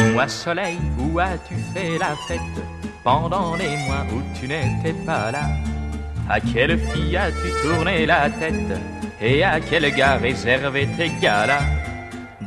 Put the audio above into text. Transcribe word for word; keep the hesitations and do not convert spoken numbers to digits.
Dis-moi soleil, où as-tu fait la fête pendant les mois où tu n'étais pas là? À quelle fille as-tu tourné la tête et à quel gars réservé tes galas?